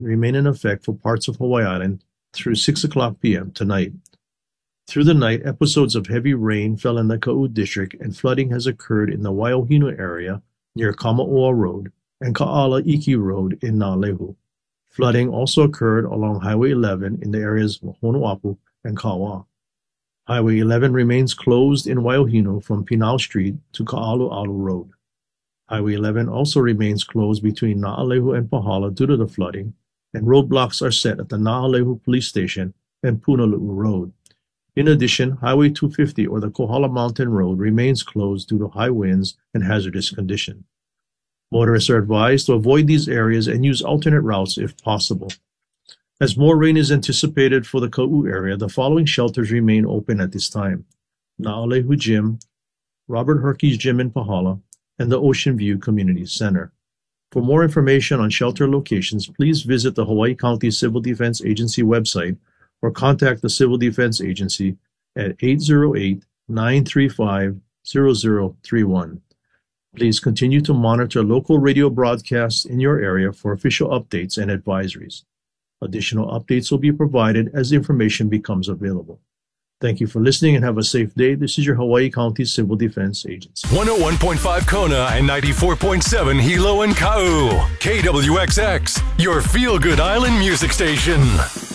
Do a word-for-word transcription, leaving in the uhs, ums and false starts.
remain in effect for parts of Hawaii Island through six o'clock p m tonight. Through the night, episodes of heavy rain fell in the Ka'u district and flooding has occurred in the Waiauhinu area near Kamaoa Road and Ka'ala Iki Road in Na'alehu. Flooding also occurred along Highway eleven in the areas of Honuapu and Kawa. Highway eleven remains closed in Waiauhinu from Pinau Street to Ka'alu'alu Road. Highway eleven also remains closed between Na'alehu and Pahala due to the flooding, and roadblocks are set at the Na'alehu Police Station and Punalu'u Road. In addition, Highway two fifty or the Kohala Mountain Road remains closed due to high winds and hazardous conditions. Motorists are advised to avoid these areas and use alternate routes if possible. As more rain is anticipated for the Ka'u area, the following shelters remain open at this time: Na'alehu Gym, Robert Herkey's Gym in Pahala, and the Ocean View Community Center. For more information on shelter locations, please visit the Hawaii County Civil Defense Agency website or contact the Civil Defense Agency at eight zero eight, nine three five, zero zero three one. Please continue to monitor local radio broadcasts in your area for official updates and advisories. Additional updates will be provided as information becomes available. Thank you for listening and have a safe day. This is your Hawaii County Civil Defense Agency. one oh one point five Kona and ninety-four point seven Hilo and Kau. K W X X, your feel-good island music station.